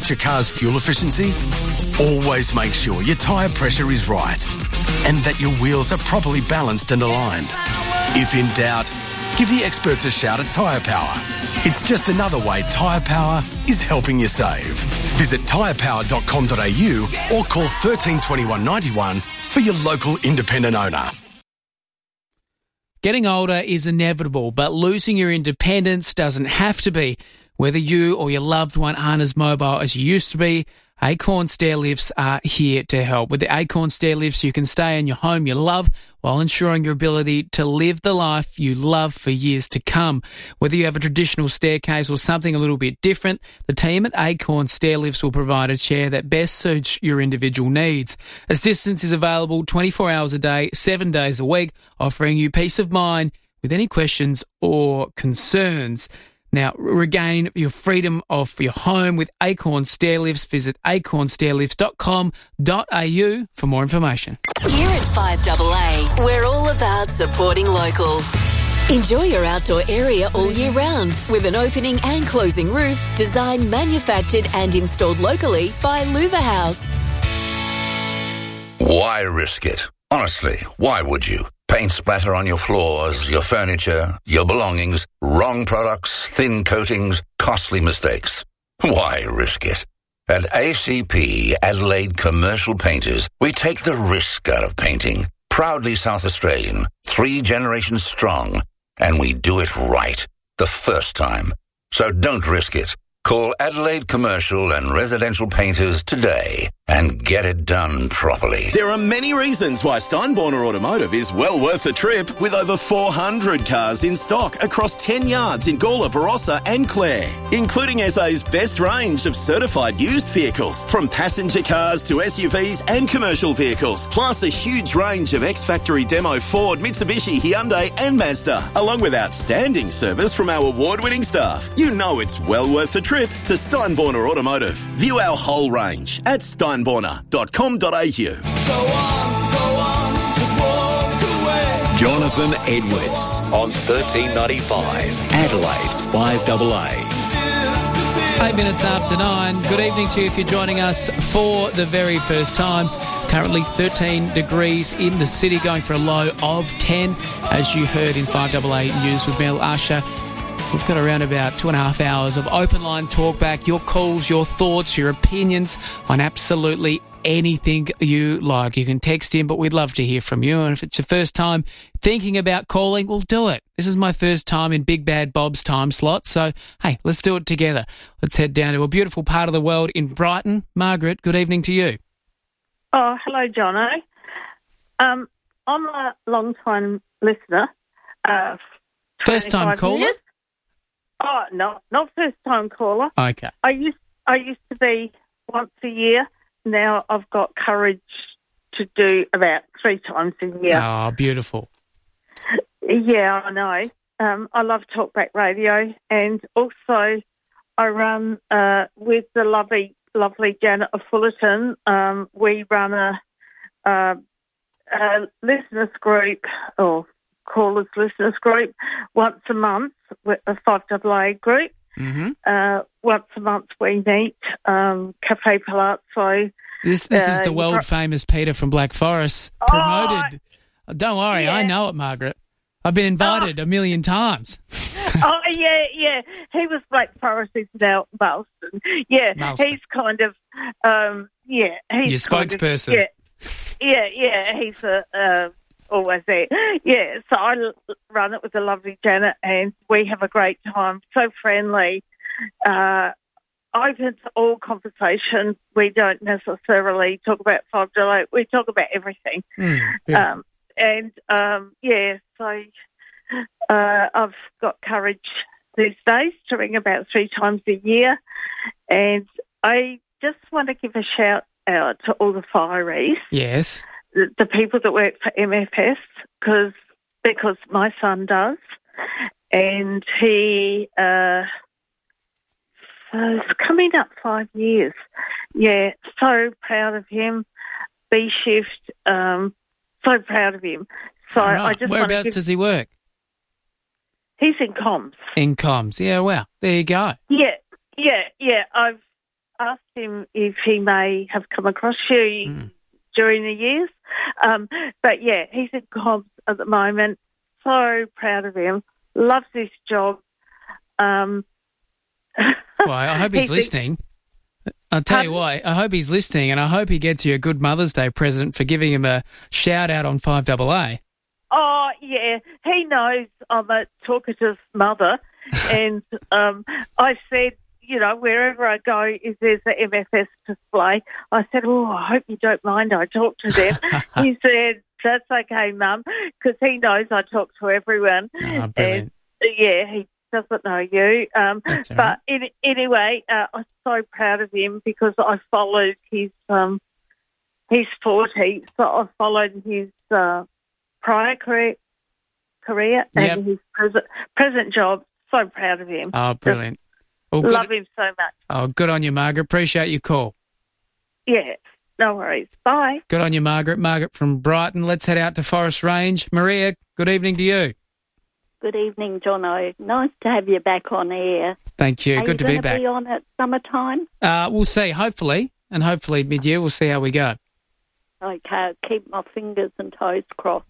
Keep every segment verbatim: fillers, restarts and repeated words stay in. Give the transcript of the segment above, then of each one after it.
your car's fuel efficiency? Always make sure your tyre pressure is right and that your wheels are properly balanced and aligned. If in doubt, give the experts a shout at Tyre Power. It's just another way Tyre Power is helping you save. Visit tyre power dot com dot a u or call one three two one, nine one for your local independent owner. Getting older is inevitable, but losing your independence doesn't have to be. Whether you or your loved one aren't as mobile as you used to be, Acorn Stair Lifts are here to help. With the Acorn Stair Lifts, you can stay in your home you love while ensuring your ability to live the life you love for years to come. Whether you have a traditional staircase or something a little bit different, the team at Acorn Stair Lifts will provide a chair that best suits your individual needs. Assistance is available twenty-four hours a day, seven days a week, offering you peace of mind with any questions or concerns. Now, regain your freedom of your home with Acorn Stair Lifts. Visit acorn stair lifts dot com dot a u for more information. Here at five A A, we're all about supporting local. Enjoy your outdoor area all year round with an opening and closing roof designed, manufactured and installed locally by Louver House. Why risk it? Honestly, why would you? Paint splatter on your floors, your furniture, your belongings, wrong products, thin coatings, costly mistakes. Why risk it? At A C P, Adelaide Commercial Painters, we take the risk out of painting. Proudly South Australian, three generations strong, and we do it right, the first time. So don't risk it. Call Adelaide Commercial and Residential Painters today and get it done properly. There are many reasons why Steinborner Automotive is well worth the trip, with over four hundred cars in stock across ten yards in Gawler, Barossa and Clare, including S A's best range of certified used vehicles, from passenger cars to S U Vs and commercial vehicles, plus a huge range of ex-factory demo Ford, Mitsubishi, Hyundai and Mazda, along with outstanding service from our award-winning staff. You know it's well worth the trip to Steinborner Automotive. View our whole range at steinborner dot com dot a u. Go on, go on, just walk away. Jonathan Edwards on thirteen ninety-five, Adelaide's five A A. Eight minutes after nine. Good evening to you if you're joining us for the very first time. Currently thirteen degrees in the city, going for a low of ten, as you heard in five A A News with Mel Usher. We've got around about two and a half hours of open line talk back, your calls, your thoughts, your opinions on absolutely anything you like. You can text in, but we'd love to hear from you. And if it's your first time thinking about calling, well, do it. This is my first time in Big Bad Bob's time slot. So, hey, let's do it together. Let's head down to a beautiful part of the world in Brighton. Margaret, good evening to you. Oh, hello, Jono. Um, I'm a long-time listener. Uh, First-time caller? Years. Oh, no, not first-time caller. Okay. I used I used to be once a year. Now I've got courage to do about three times a year. Oh, beautiful. Yeah, I know. Um, I love Talkback Radio, and also I run uh, with the lovely, lovely Janet of Fullerton. Um, we run a, a, a listeners group, or callers listeners group, once a month with a five A A group. Mm-hmm. Uh, once a month we meet, um, Cafe Palazzo. This this uh, is the world famous Peter from Black Forest promoted. Oh, don't worry, yeah. I know it, Margaret. I've been invited oh. a million times. Oh, yeah, yeah. He was Black Forest, he's now Marston. Yeah, Marston. he's kind of, um, yeah. He's Your spokesperson. Kind of, yeah, yeah, yeah, he's a, uh, always there. Yeah, so I l- run it with the lovely Janet, and we have a great time, so friendly, uh, open to all conversation. We don't necessarily talk about five A A, we talk about everything. Mm, yeah. Um, and, um, yeah, so uh, I've got courage these days to ring about three times a year, and I just want to give a shout out to all the fireys. Yes. The, the people that work for M F S, cause, because my son does, and he uh, is coming up five years. Yeah, so proud of him. B shift, um, so proud of him. So Right. I just Whereabouts give, does he work? He's in comms. In comms. Yeah, well, there you go. Yeah, yeah, yeah. I've asked him if he may have come across you mm. during the years. Um, but, yeah, he's at Cobbs at the moment. So proud of him. Loves his job. Um, well, I hope he's, he's listening. I'll tell um, you why. I hope he's listening, and I hope he gets you a good Mother's Day present for giving him a shout-out on five double A. Oh, yeah. He knows I'm a talkative mother, and um, I said, you know, wherever I go, if there's an M F S display, I said, oh, I hope you don't mind I talk to them. He said, that's okay, Mum, because he knows I talk to everyone. Oh, brilliant. And, yeah, he doesn't know you. Um, but right. in, anyway, uh, I'm so proud of him because I followed his, um, he's forty, so I followed his uh, prior career, career yep. and his present, present job. So proud of him. Oh, brilliant. Well, Love good. him so much. Oh, good on you, Margaret. Appreciate your call. Yeah, no worries. Bye. Good on you, Margaret. Margaret from Brighton. Let's head out to Forest Range. Maria, good evening to you. Good evening, Jono. Nice to have you back on air. Thank you. Are good you to be back. Are you going to be on at summertime? Uh, we'll see, hopefully. And hopefully mid-year we'll see how we go. Okay, I'll keep my fingers and toes crossed.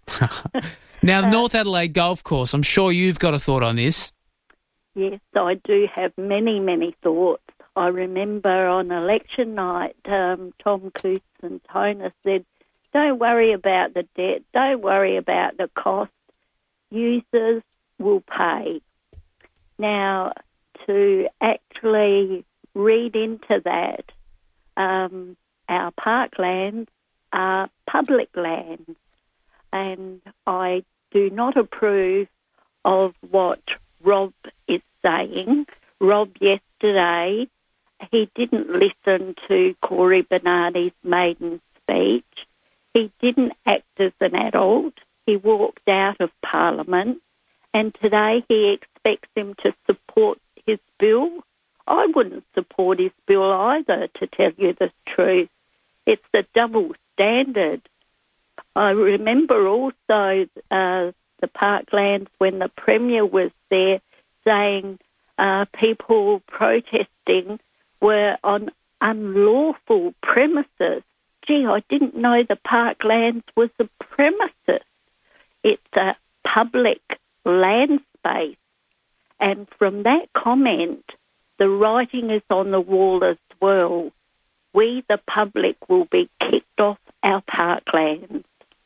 Now, uh, North Adelaide Golf Course, I'm sure you've got a thought on this. Yes, I do have many, many thoughts. I remember on election night, um, Tom Coates and Tona said, don't worry about the debt, don't worry about the cost, users will pay. Now, to actually read into that, um, our parklands are public lands, and I do not approve of what Rob is saying. Rob yesterday, he didn't listen to Corey Bernardi's maiden speech. He didn't act as an adult. He walked out of Parliament, and today he expects him to support his bill. I wouldn't support his bill either, to tell you the truth. It's the double standard. I remember also uh, the parklands when the Premier was there saying uh, people protesting were on unlawful premises. Gee, I didn't know the parklands was a premises. It's a public land space. And from that comment, the writing is on the wall as well. We, the public, will be kicked off our parklands.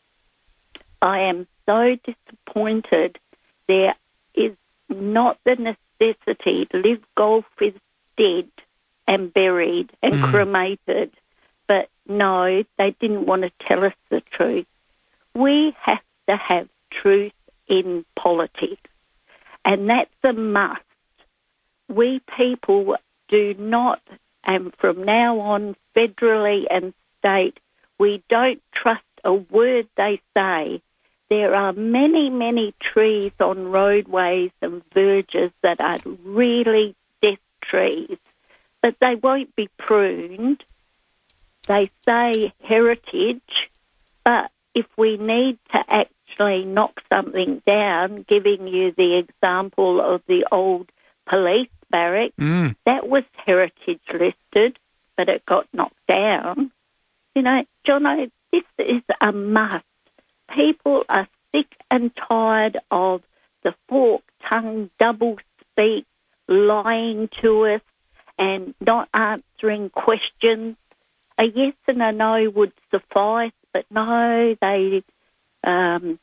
I am so disappointed. There is not the necessity. Live Golf is dead and buried and mm. cremated. But no, they didn't want to tell us the truth. We have to have truth in politics, and that's a must. We people do not, and from now on, federally and state, we don't trust a word they say. There are many, many trees on roadways and verges that are really death trees, but they won't be pruned. They say heritage, but if we need to actually knock something down, giving you the example of the old police barrack, mm. that was heritage listed, but it got knocked down. You know, Jono, this is a must. People are sick and tired of the fork-tongued double-speak, lying to us and not answering questions. A yes and a no would suffice, but no, they... Um,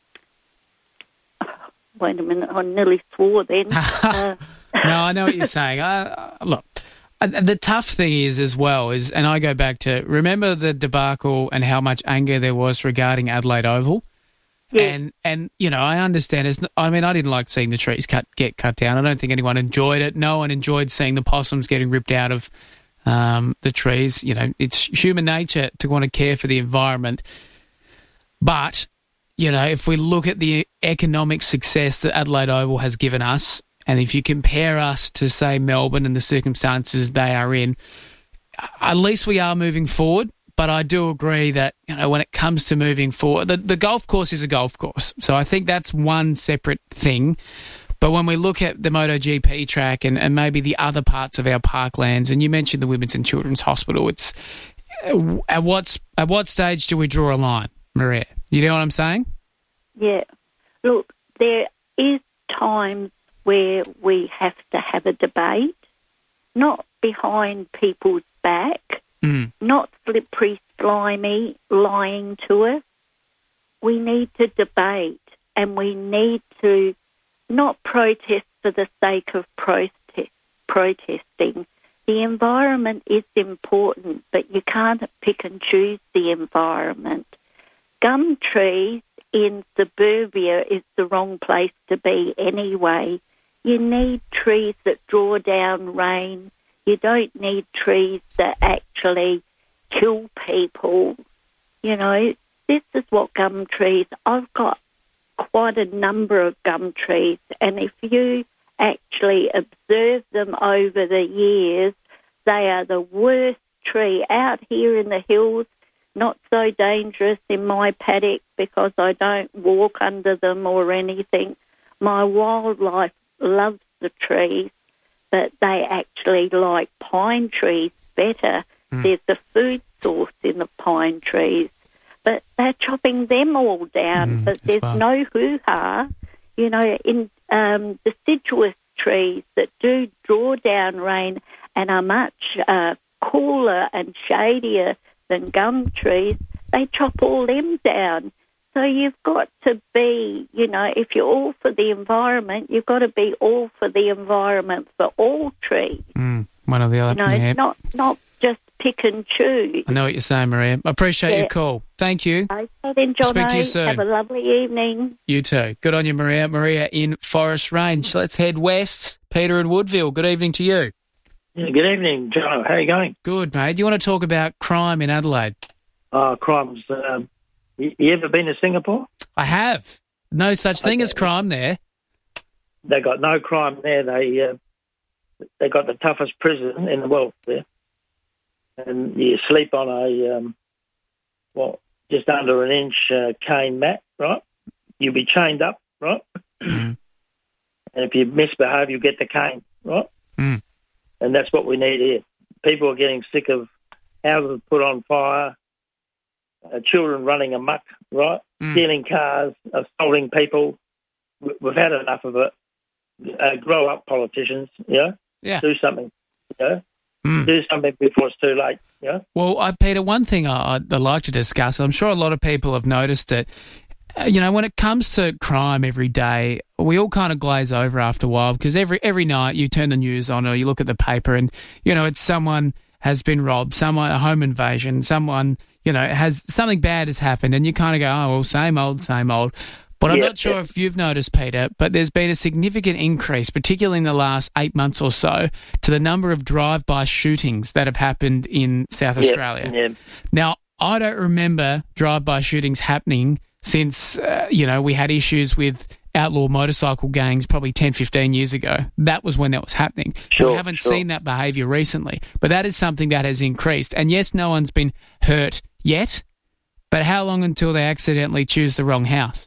wait a minute, I nearly swore then. uh, no, I know what you're saying. Uh, look, the tough thing is as well is, and I go back to, remember the debacle and how much anger there was regarding Adelaide Oval? Yeah. And, and you know, I understand. It's, I mean, I didn't like seeing the trees cut get cut down. I don't think anyone enjoyed it. No one enjoyed seeing the possums getting ripped out of um, the trees. You know, it's human nature to want to care for the environment. But, you know, if we look at the economic success that Adelaide Oval has given us, and if you compare us to, say, Melbourne and the circumstances they are in, at least we are moving forward. But I do agree that, you know, when it comes to moving forward, the, the golf course is a golf course. So I think that's one separate thing. But when we look at the MotoGP track and, and maybe the other parts of our parklands, and you mentioned the Women's and Children's Hospital, it's at what at what stage do we draw a line, Maria? You know what I'm saying? Yeah. Look, there is times where we have to have a debate, not behind people's back, mm. not slippery, slimy, lying to us. We need to debate, and we need to not protest for the sake of protest, protesting. The environment is important, but you can't pick and choose the environment. Gum trees in suburbia is the wrong place to be anyway. You need trees that draw down rain. You don't need trees that actually kill people. You know, this is what gum trees... I've got quite a number of gum trees, and if you actually observe them over the years, they are the worst tree out here in the hills. Not so dangerous in my paddock because I don't walk under them or anything. My wildlife loves the trees, but they actually like pine trees better. Mm. There's a food source in the pine trees, but they're chopping them all down, mm, but there's well. no hoo-ha. You know, in um, deciduous trees that do draw down rain and are much uh, cooler and shadier than gum trees, they chop all them down. So you've got to be, you know, if you're all for the environment, you've got to be all for the environment for all trees. Mm, one or the other. You know, yeah. not not just pick and choose. I know what you're saying, Maria. I appreciate yeah. your call. Thank you. Okay, then, Jono. Speak to you soon. Have a lovely evening. You too. Good on you, Maria. Maria in Forest Range. Let's head west. Peter in Woodville. Good evening to you. Yeah, good evening, Jono. How are you going? Good, mate. Do you want to talk about crime in Adelaide? Oh, crime's... Um, you, you ever been to Singapore? I have. No such thing okay. as crime there. They got no crime there. They uh, they got the toughest prison in the world there. And you sleep on a, um, well, just under an inch uh, cane mat, right? You'll be chained up, right? Mm. And if you misbehave, you get the cane, right? Mm. And that's what we need here. People are getting sick of houses put on fire, uh, children running amok, right? Mm. Stealing cars, assaulting people. We've had enough of it. Uh, grow up, politicians, you know? Yeah. Do something, you know? Mm. Do something before it's too late, you know? Well, I, Peter, one thing I, I'd like to discuss, I'm sure a lot of people have noticed it, uh, you know, when it comes to crime every day, we all kind of glaze over after a while because every every night you turn the news on or you look at the paper and, you know, it's someone has been robbed, someone, a home invasion, someone, you know, has something bad has happened and you kind of go, oh, well, same old, same old. But I'm yep, not sure yep. if you've noticed, Peter, but there's been a significant increase, particularly in the last eight months or so, to the number of drive-by shootings that have happened in South yep, Australia. Yep. Now, I don't remember drive-by shootings happening since, uh, you know, we had issues with outlaw motorcycle gangs probably ten, fifteen years ago. That was when that was happening. Sure, we haven't sure. seen that behaviour recently, but that is something that has increased. And yes, no one's been hurt yet, but how long until they accidentally choose the wrong house?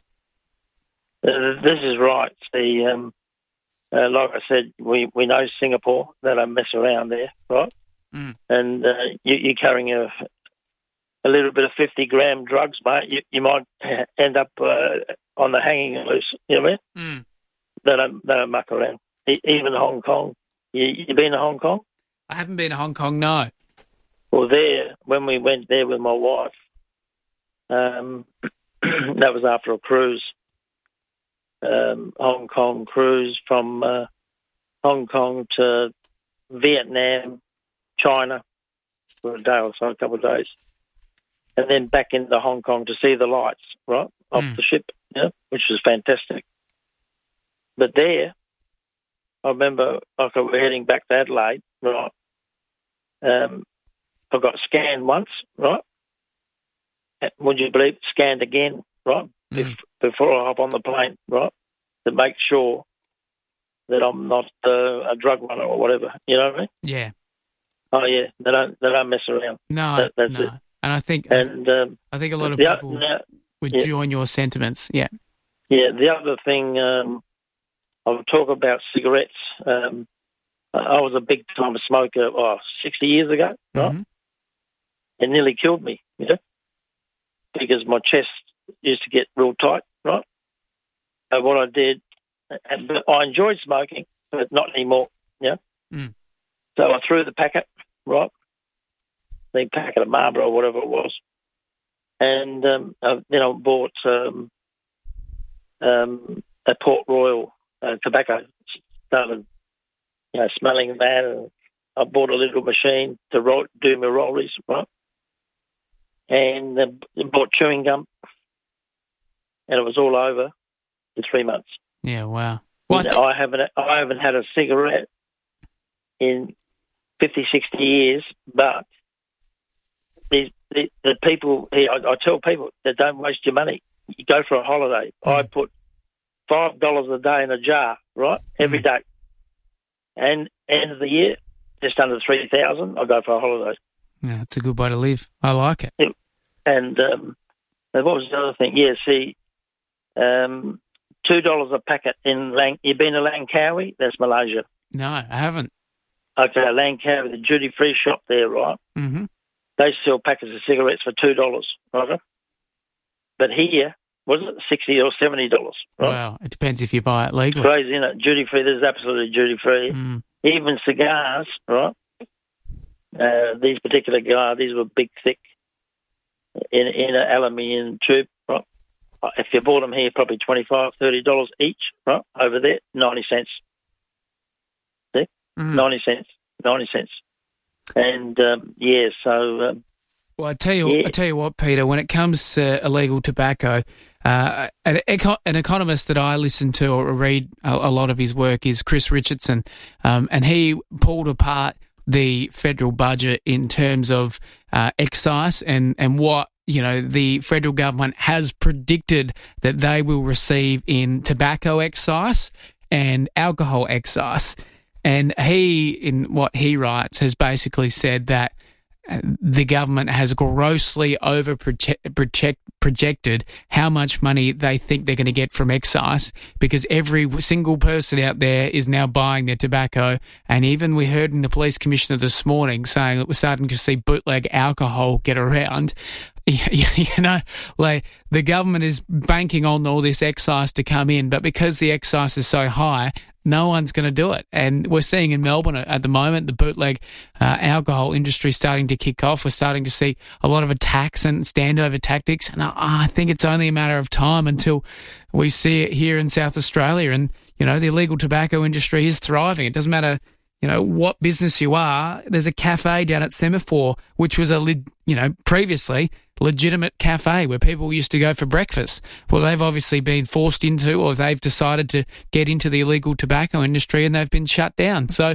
Uh, this is right. See, um, uh, like I said, we, we know Singapore. They don't mess around there, right? Mm. And uh, you, you're carrying a, a little bit of fifty gram drugs, mate. You, you might end up uh, on the hanging loose. You know what I mean? Mm. They don't, they don't muck around. E- even Hong Kong. You, you been to Hong Kong? I haven't been to Hong Kong, no. Well, there, when we went there with my wife, um, that was after a cruise. Um, Hong Kong cruise from uh, Hong Kong to Vietnam, China for a day or so, a couple of days, and then back into Hong Kong to see the lights, right, off Mm. the ship, yeah, which was fantastic. But there, I remember like we were heading back to Adelaide, right, um, I got scanned once, right, would you believe, scanned again, right, Mm. Bef- before I hop on the plane, right, to make sure that I'm not uh, a drug runner or whatever. You know what I mean? Yeah. Oh yeah, they don't they don't mess around. No, that, that's no. it. And I think And um, I think a lot of the, people the, would yeah. join your sentiments. Yeah. Yeah. The other thing um, I'll talk about cigarettes. Um, I was a big-time smoker oh, sixty years ago, right? Mm-hmm. It nearly killed me, you know, because my chest used to get real tight, right? So what I did, and, but I enjoyed smoking, but not anymore, you know. Mm. So I threw the packet, right? The packet of Marlboro or whatever it was. And um, I, then I bought um, um, a Port Royal uh, tobacco. Started, you know, smelling that. And I bought a little machine to roll, do my rollies, right? And uh, bought chewing gum. And it was all over in three months. Yeah, wow. Well, I, you know, th- I haven't I haven't had a cigarette in fifty, sixty years, but these the, the people here, I, I tell people that don't waste your money. You go for a holiday. Mm. I put five dollars a day in a jar, right, every mm. day. And end of the year, just under three thousand. I go for a holiday. Yeah, that's a good way to live. I like it. Yeah. And, um, and what was the other thing? Yeah, see, um, two dollars a packet in Lang. You been to Langkawi? That's Malaysia. No, I haven't. Okay, Langkawi, the duty free shop there, right? Mm-hmm. They sell packets of cigarettes for two dollars, right? But here, was it sixty or seventy dollars? Right? Wow, it depends if you buy it legally. It's crazy, isn't it? Duty free. There's absolutely duty free. Mm. Even cigars, right? Uh, these particular cigars, these were big, thick, in in an aluminium tube, right? If you bought them here, probably twenty-five dollars, thirty dollars each, right? Over there, ninety cents. See? Mm. ninety cents. ninety cents. And, um, yeah, so... Um, well, I tell you, yeah. I tell you what, Peter, when it comes to illegal tobacco, uh, an, eco- an economist that I listen to or read a, a lot of his work is Chris Richardson, um, and he pulled apart the federal budget in terms of uh, excise and, and what, you know, the federal government has predicted that they will receive in tobacco excise and alcohol excise. And he, in what he writes, has basically said that the government has grossly over-projected how much money they think they're going to get from excise, because every single person out there is now buying their tobacco. And even we heard in the police commissioner this morning saying that we're starting to see bootleg alcohol get around. You know, like the government is banking on all this excise to come in, but because the excise is so high, no one's going to do it. And we're seeing in Melbourne at the moment, the bootleg uh, alcohol industry starting to kick off. We're starting to see a lot of attacks and standover tactics. And I, I think it's only a matter of time until we see it here in South Australia. And, you know, the illegal tobacco industry is thriving. It doesn't matter, you know, what business you are. There's a cafe down at Semaphore, which was a, you know, previously legitimate cafe where people used to go for breakfast. Well, they've obviously been forced into, or they've decided to get into the illegal tobacco industry, and they've been shut down. So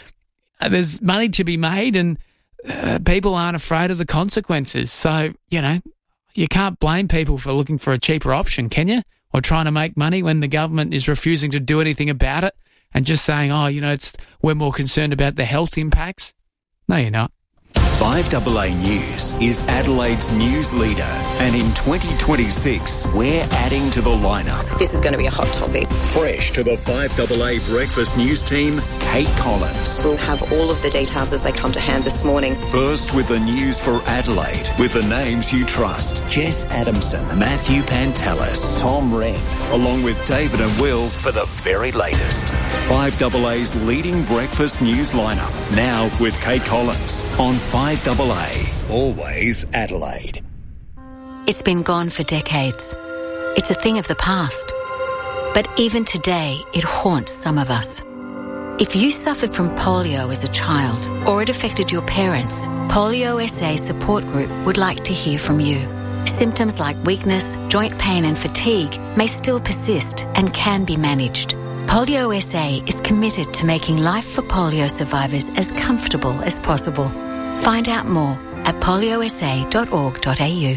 uh, there's money to be made, and uh, people aren't afraid of the consequences. So, you know, you can't blame people for looking for a cheaper option, can you? Or trying to make money when the government is refusing to do anything about it and just saying, oh, you know, it's we're more concerned about the health impacts. No, you're not. five A A News is Adelaide's news leader, and in twenty twenty-six, we're adding to the lineup. This is going to be a hot topic. Fresh to the five A A Breakfast News team, Kate Collins. We'll have all of the details as they come to hand this morning. First with the news for Adelaide, with the names you trust. Jess Adamson, Matthew Pantelis, Tom Wren, along with David and Will for the very latest. five A A's leading breakfast news lineup, now with Kate Collins on five A A, always Adelaide. It's been gone for decades. It's a thing of the past. But even today, it haunts some of us. If you suffered from polio as a child, or it affected your parents, Polio S A Support Group would like to hear from you. Symptoms like weakness, joint pain and fatigue may still persist and can be managed. Polio S A is committed to making life for polio survivors as comfortable as possible. Find out more at polio s a dot org dot a u.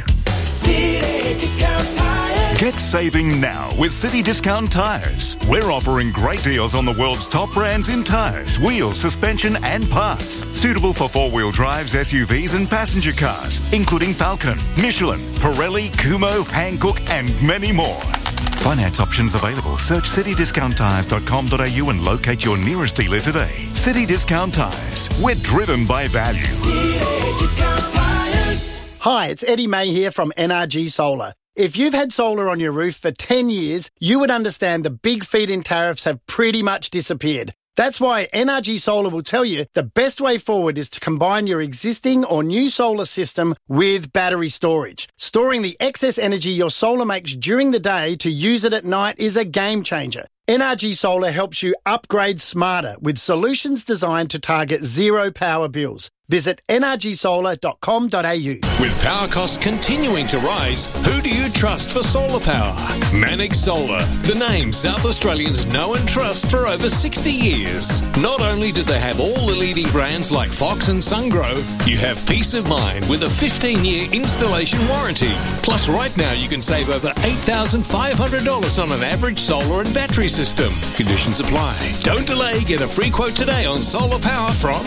City Discount Tires. Get saving now with City Discount Tires. We're offering great deals on the world's top brands in tyres, wheels, suspension and parts. Suitable for four-wheel drives, S U Vs and passenger cars, including Falcon, Michelin, Pirelli, Kumho, Hankook and many more. Finance options available. Search city discount tyres dot com dot a u and locate your nearest dealer today. City Discount Tyres. We're driven by value. City Discount Tyres. Hi, it's Eddie May here from N R G Solar. If you've had solar on your roof for ten years, you would understand the big feed-in tariffs have pretty much disappeared. That's why N R G Solar will tell you the best way forward is to combine your existing or new solar system with battery storage. Storing the excess energy your solar makes during the day to use it at night is a game changer. N R G Solar helps you upgrade smarter with solutions designed to target zero power bills. Visit n r g solar dot com dot a u. With power costs continuing to rise, who do you trust for solar power? Manic Solar, the name South Australians know and trust for over sixty years. Not only do they have all the leading brands like Fox and Sungrow, you have peace of mind with a fifteen-year installation warranty. Plus, right now you can save over eight thousand five hundred dollars on an average solar and battery system. Conditions apply. Don't delay. Get a free quote today on solar power from...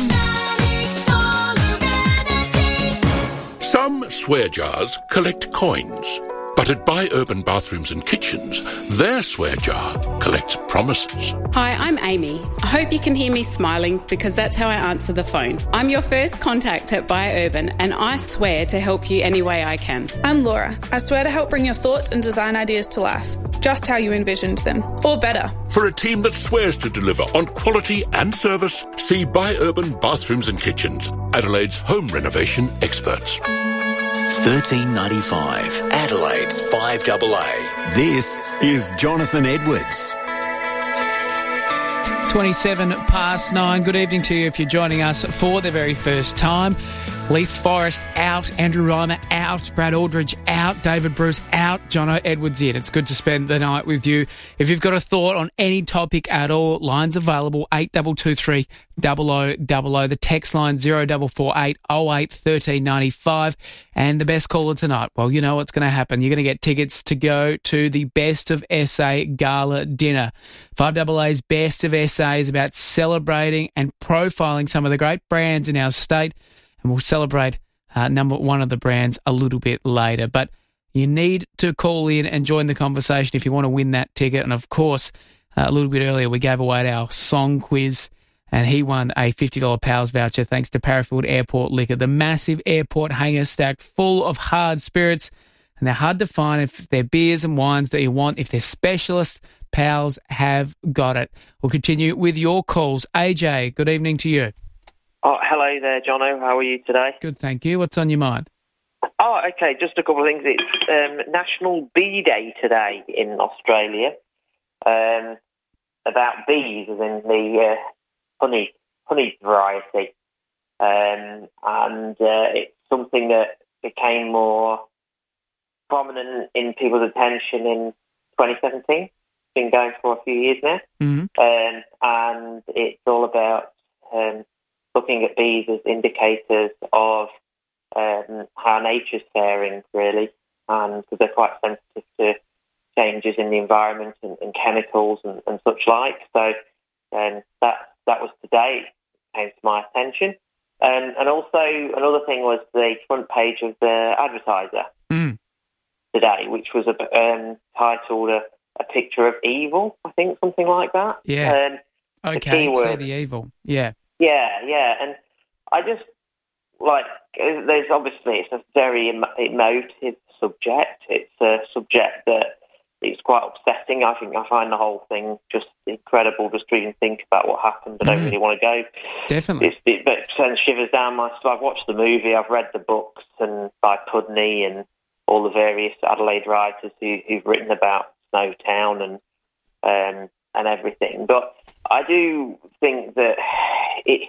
Some swear jars collect coins, but at Buy Urban Bathrooms and Kitchens, their swear jar collects promises. Hi, I'm Amy. I hope you can hear me smiling because that's how I answer the phone. I'm your first contact at Buy Urban and I swear to help you any way I can. I'm Laura. I swear to help bring your thoughts and design ideas to life, just how you envisioned them, or better. For a team that swears to deliver on quality and service, see Buy Urban Bathrooms and Kitchens, Adelaide's home renovation experts. thirteen ninety-five, Adelaide's five A A. This is Jonathan Edwards. twenty-seven past nine. Good evening to you if you're joining us for the very first time. Leith Forrest out, Andrew Reimer out, Brad Aldridge out, David Bruce out, Jono Edwards in. It's good to spend the night with you. If you've got a thought on any topic at all, lines available, eight two two three, double oh double oh. The text line, zero four four eight, oh eight, one three nine five. And the best caller tonight, well, you know what's going to happen. You're going to get tickets to go to the Best of S A Gala Dinner. five A A's Best of S A is about celebrating and profiling some of the great brands in our state. And we'll celebrate uh, number one of the brands a little bit later. But you need to call in and join the conversation if you want to win that ticket. And, of course, uh, a little bit earlier we gave away our song quiz and he won a fifty dollars Pals voucher thanks to Parafield Airport Liquor, the massive airport hangar stacked full of hard spirits. And they're hard to find if they're beers and wines that you want. If they're specialists, Pals have got it. We'll continue with your calls. A J, good evening to you. Oh, hello there, Jono. How are you today? Good, thank you. What's on your mind? Oh, okay, just a couple of things. It's um, National Bee Day today in Australia, um, about bees, as in the uh, honey honey variety. Um, and uh, it's something that became more prominent in people's attention in twenty seventeen. It's been going for a few years now. Mm-hmm. Um, and it's all about... Um, looking at bees as indicators of um, how nature's faring, really, and because they're quite sensitive to changes in the environment and, and chemicals and, and such like. So um, that that was today, came to my attention. Um, and also another thing was the front page of the Advertiser mm. today, which was a, um, titled a, a Picture of Evil, I think, something like that. Yeah. Um, okay, say the evil. Yeah. Yeah, yeah, and I just, like, there's obviously, it's a very em- emotive subject. It's a subject that is quite upsetting. I think I find the whole thing just incredible just to even think about what happened. I don't Mm. really want to go. Definitely. It's, it, it sends shivers down my spine. I've watched the movie, I've read the books and by Pudney and all the various Adelaide writers who, who've written about Snowtown and um, and everything. But I do think that it,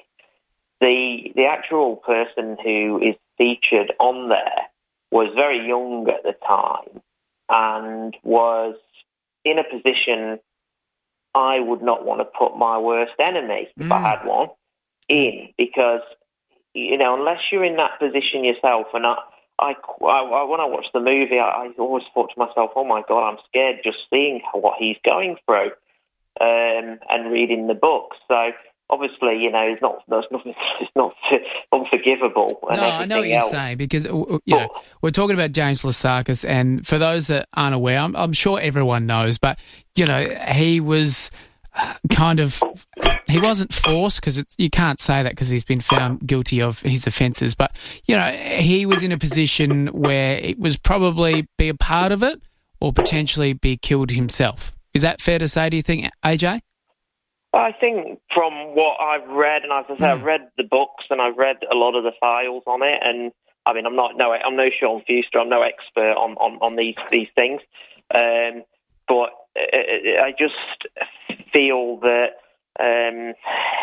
the the actual person who is featured on there was very young at the time and was in a position I would not want to put my worst enemy, if Mm. I had one, in, because, you know, unless you're in that position yourself, and I, I, I when I watched the movie, I, I always thought to myself, oh my God, I'm scared just seeing what he's going through. Um, and reading the book. So obviously, you know, it's not, there's nothing, it's not unforgivable. And no, I know what you're else. saying because you know, we're talking about James Lasakis, and for those that aren't aware, I'm, I'm sure everyone knows, but you know, he was kind of he wasn't forced because you can't say that because he's been found guilty of his offences, but you know, he was in a position where it was probably be a part of it or potentially be killed himself. Is that fair to say? Do you think, A J? I think from what I've read, and as I say, mm. I've read the books and I've read a lot of the files on it, and I mean, I'm not no, I'm no Sean Fuster, I'm no expert on, on, on these these things, um, but I just feel that um,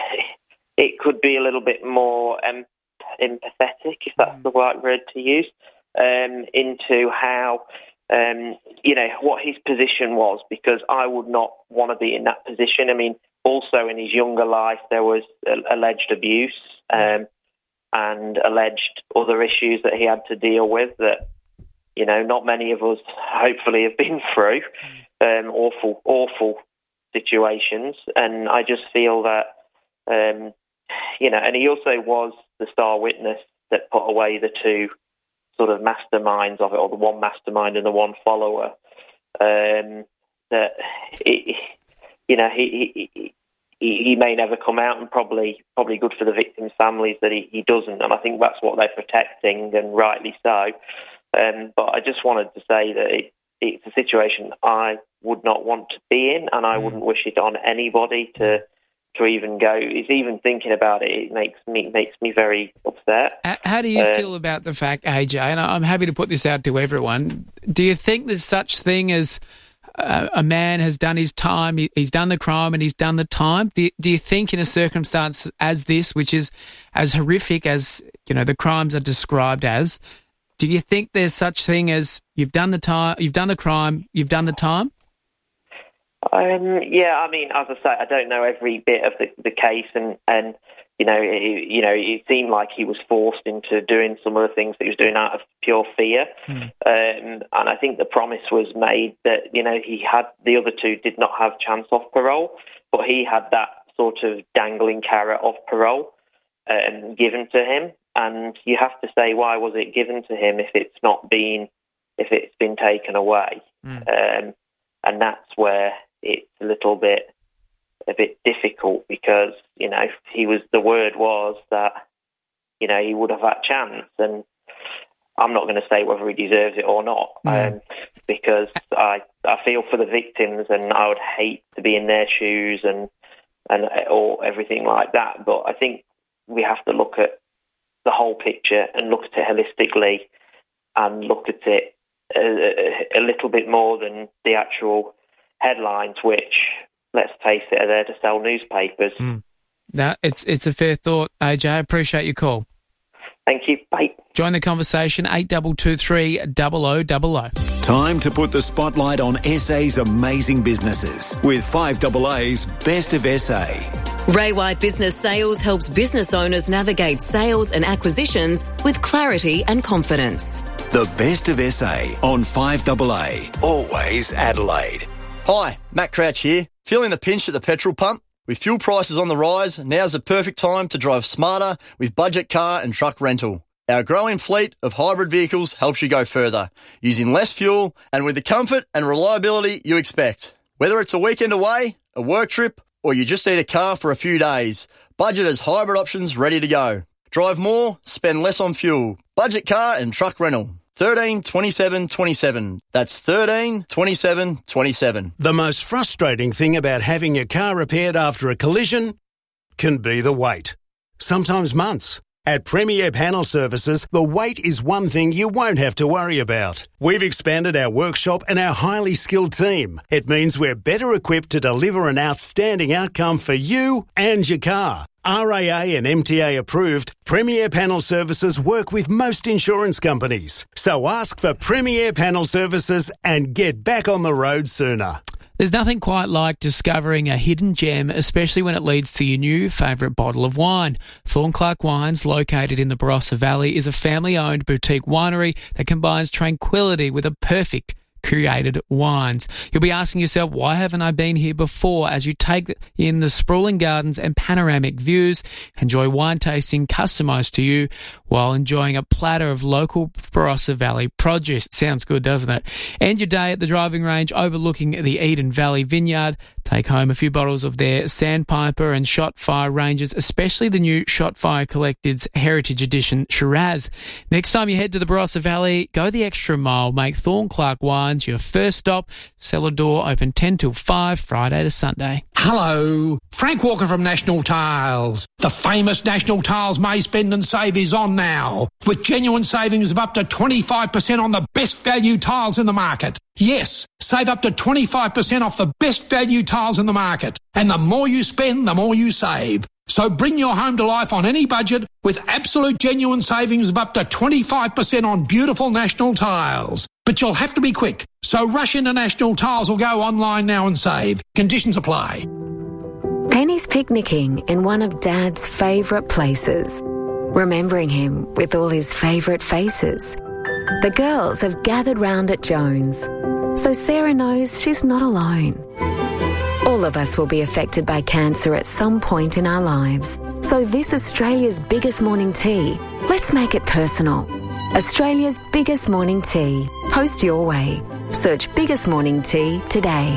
it could be a little bit more um, empathetic, if that's mm. the right word to use, um, into how. Um, you know, what his position was, because I would not want to be in that position. I mean, also in his younger life, there was uh, alleged abuse um, and alleged other issues that he had to deal with that, you know, not many of us hopefully have been through, um, awful, awful situations. And I just feel that, um, you know, and he also was the star witness that put away the two sort of masterminds of it, or the one mastermind and the one follower. Um, that it, you know, he, he he he may never come out, and probably probably good for the victims' families that he, he doesn't. And I think that's what they're protecting, and rightly so. Um, but I just wanted to say that it, it's a situation I would not want to be in, and I wouldn't wish it on anybody to. To even go, it's even thinking about it, it makes me makes me very upset. How do you uh, feel about the fact, A J, and I'm happy to put this out to everyone, do you think there's such thing as uh, a man has done his time, he, he's done the crime and he's done the time? Do you, do you think in a circumstance as this, which is as horrific as, you know, the crimes are described as, do you think there's such thing as you've done the time, you've done the crime, you've done the time? Um, yeah, I mean, as I say, I don't know every bit of the, the case, and, and you know, it, you know, it seemed like he was forced into doing some of the things that he was doing out of pure fear. Mm. Um, and I think the promise was made that, you know, he had, the other two did not have chance of parole, but he had that sort of dangling carrot of parole um, given to him. And you have to say, why was it given to him if it's not been, if it's been taken away? Mm. Um, and that's where it's a little bit a bit difficult, because, you know, he was, the word was that, you know, he would have had chance, and I'm not going to say whether he deserves it or not, mm. um, because I I feel for the victims, and I would hate to be in their shoes and and or everything like that. But I think we have to look at the whole picture and look at it holistically, and look at it a, a little bit more than the actual headlines, which, let's face it, are there to sell newspapers. Mm. No, it's it's a fair thought, A J. I appreciate your call. Thank you. Bye. Join the conversation, eight two two three, double oh double oh. Time to put the spotlight on S A's amazing businesses with five A A's Best of S A. Ray White Business Sales helps business owners navigate sales and acquisitions with clarity and confidence. The Best of S A on five A A. Always Adelaide. Hi, Matt Crouch here. Feeling the pinch at the petrol pump? With fuel prices on the rise, now's the perfect time to drive smarter with budget car and truck rental. Our growing fleet of hybrid vehicles helps you go further, using less fuel and with the comfort and reliability you expect. Whether it's a weekend away, a work trip, or you just need a car for a few days, Budget has hybrid options ready to go. Drive more, spend less on fuel. Budget car and truck rental. thirteen twenty-seven twenty-seven. That's thirteen twenty-seven twenty-seven. The most frustrating thing about having your car repaired after a collision can be the wait. Sometimes months. At Premier Panel Services, the wait is one thing you won't have to worry about. We've expanded our workshop and our highly skilled team. It means we're better equipped to deliver an outstanding outcome for you and your car. R A A and M T A approved, Premier Panel Services work with most insurance companies. So ask for Premier Panel Services and get back on the road sooner. There's nothing quite like discovering a hidden gem, especially when it leads to your new favourite bottle of wine. Thornclark Wines, located in the Barossa Valley, is a family-owned boutique winery that combines tranquility with a perfect created wines. You'll be asking yourself, why haven't I been here before? As you take in the sprawling gardens and panoramic views, enjoy wine tasting customised to you while enjoying a platter of local Barossa Valley produce. It sounds good, doesn't it? End your day at the driving range overlooking the Eden Valley Vineyard. Take home a few bottles of their Sandpiper and Shotfire ranges, especially the new Shotfire Collected's Heritage Edition Shiraz. Next time you head to the Barossa Valley, go the extra mile. Make Thorn Clark Wines your first stop. Cellar door open ten till five, Friday to Sunday. Hello, Frank Walker from National Tiles. The famous National Tiles May Spend and Save is on now, with genuine savings of up to twenty-five percent on the best value tiles in the market. Yes, save up to twenty-five percent off the best value tiles in the market. And the more you spend, the more you save. So bring your home to life on any budget with absolute genuine savings of up to twenty-five percent on beautiful National Tiles. But you'll have to be quick. So rush into National Tiles or go online now and save. Conditions apply. Penny's picnicking in one of Dad's favourite places, remembering him with all his favourite faces. The girls have gathered round at Jones, so Sarah knows she's not alone. All of us will be affected by cancer at some point in our lives. So this Australia's biggest morning tea, let's make it personal. Australia's biggest morning tea. Host your way. Search Biggest Morning Tea today.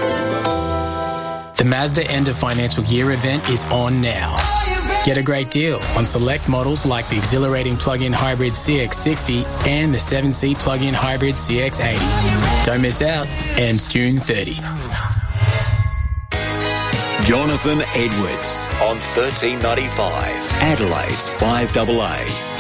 The Mazda End of Financial Year event is on now. Get a great deal on select models like the exhilarating plug-in hybrid C X sixty and the seven-seat plug-in hybrid C X eighty. Don't miss out. Ends June thirtieth. Jonathan Edwards on thirteen ninety-five, Adelaide's five double A.